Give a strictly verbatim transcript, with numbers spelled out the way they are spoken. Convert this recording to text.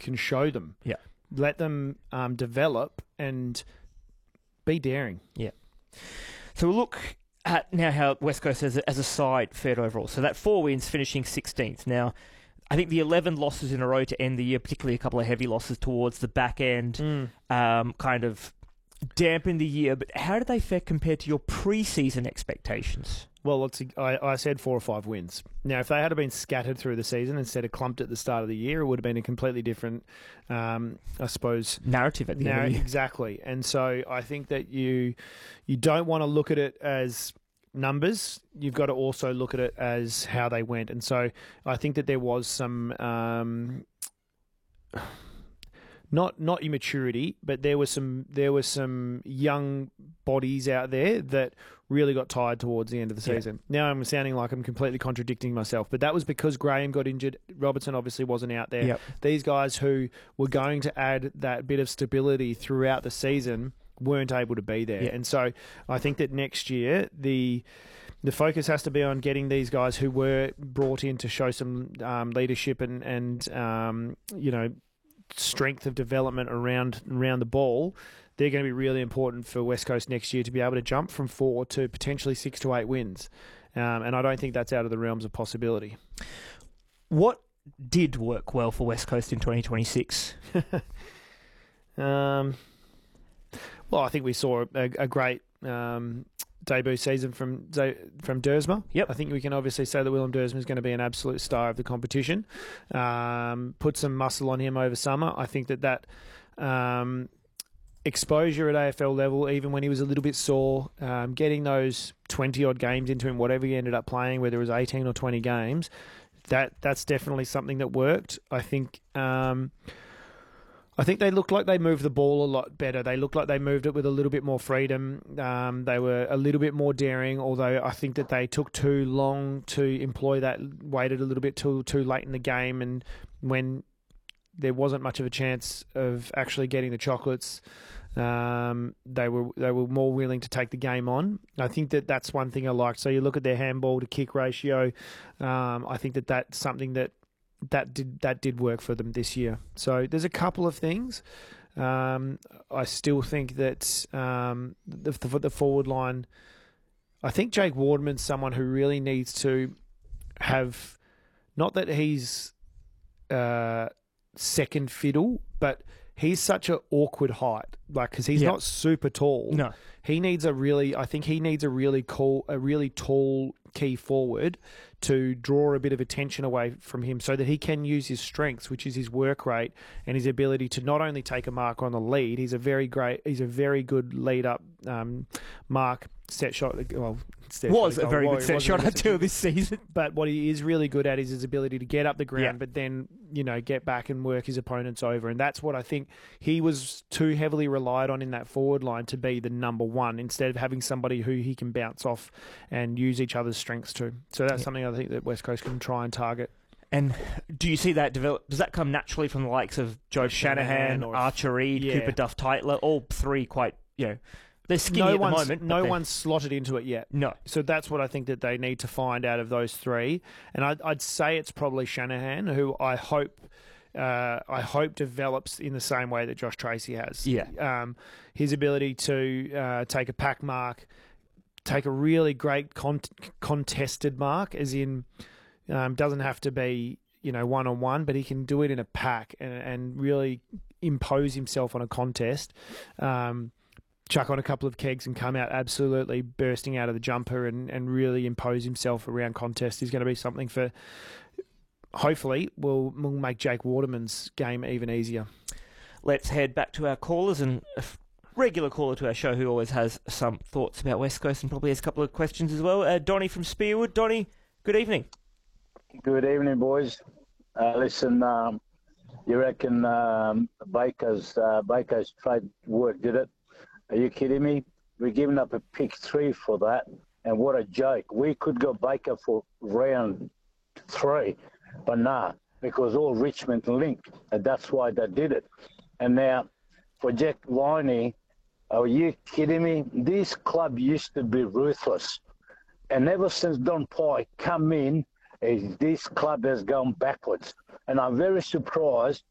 can show them. Yeah. Let them um, develop and be daring. Yeah. So we'll look at now how West Coast as a, as a side fared overall. So that four wins, finishing sixteenth. Now, I think the eleven losses in a row to end the year, particularly a couple of heavy losses towards the back end, Mm. um, kind of dampened the year. But how did they fare compared to your pre-season expectations? Well, let's, I, I said four or five wins. Now, if they had been scattered through the season instead of clumped at the start of the year, it would have been a completely different, um, I suppose, narrative at the narr- end of the year. Exactly. And so I think that you you don't want to look at it as numbers. You've got to also look at it as how they went. And so I think that there was some... Um, Not not immaturity, but there was some there were some young bodies out there that really got tired towards the end of the season. Yeah. Now I'm sounding like I'm completely contradicting myself, but that was because Graham got injured. Robertson obviously wasn't out there. Yep. These guys who were going to add that bit of stability throughout the season weren't able to be there. Yeah. And so I think that next year the the focus has to be on getting these guys who were brought in to show some um, leadership and and um, you know. strength of development around around the ball. They're going to be really important for West Coast next year to be able to jump from four to potentially six to eight wins. Um, and I don't think that's out of the realms of possibility. What did work well for West Coast in twenty twenty-six? um, well, I think we saw a, a great um, debut season from from Dersma. Yep. I think we can obviously say that Willem Dersma is going to be an absolute star of the competition. Um, put some muscle on him over summer. I think that that um, exposure at A F L level, even when he was a little bit sore, um, getting those twenty-odd games into him, whatever he ended up playing, whether it was eighteen or twenty games, that that's definitely something that worked. I think... Um, I think they looked like they moved the ball a lot better. They looked like they moved it with a little bit more freedom. Um, they were a little bit more daring, although I think that they took too long to employ that, waited a little bit too too late in the game, and when there wasn't much of a chance of actually getting the chocolates, um, they were they were more willing to take the game on. I think that that's one thing I liked. So you look at their handball to kick ratio. Um, I think that that's something that that did that did work for them this year. So there's a couple of things. Um, I still think that um, the, the the forward line. I think Jake Waterman's someone who really needs to have, not that he's uh, second fiddle, but he's such an awkward height, like because he's Yep. not super tall. No. He needs a really. I think he needs a really cool, a really tall key forward to draw a bit of attention away from him so that he can use his strengths, which is his work rate and his ability to not only take a mark on the lead, he's a very great, he's a very good lead up um, mark set shot. Well, set Was shot, a very well, good it set wasn't shot a good until this season. But what he is really good at is his ability to get up the ground, Yeah. but then, you know, get back and work his opponents over. And that's what I think he was too heavily relied on in that forward line to be the number one, instead of having somebody who he can bounce off and use each other's strengths to. So that's Yeah. something I think that West Coast can try and target. And do you see that develop? Does that come naturally from the likes of Joe Shanahan, Shanahan or- Archer Reed, yeah. Cooper Duff Titler, all three quite, you know, they're skinny no at the one's, moment. but No they're- one's slotted into it yet. No. So that's what I think that they need to find out of those three. And I'd, I'd say it's probably Shanahan, who I hope uh, I hope develops in the same way that Josh Tracy has. Yeah. Um, his ability to uh, take a pack mark, take a really great con- contested mark, as in um, doesn't have to be, you know, one on one, but he can do it in a pack and, and really impose himself on a contest. Um, chuck on a couple of kegs and come out absolutely bursting out of the jumper and, and really impose himself around contest is going to be something for, hopefully, will will make Jake Waterman's game even easier. Let's head back to our callers, and a f- regular caller to our show who always has some thoughts about West Coast and probably has a couple of questions as well. Uh, Donnie from Spearwood. Donnie, good evening. Good evening, boys. Uh, listen, um, you reckon um, Baker's uh, Baker's trade work did it? Are you kidding me? We're giving up a pick three for that, and what a joke. We could go Baker for round three, but nah, because all Richmond linked, and that's why they did it. And now, for Jack Viney, are you kidding me? This club used to be ruthless, and ever since Don Pye come in, is this club has gone backwards. And I'm very surprised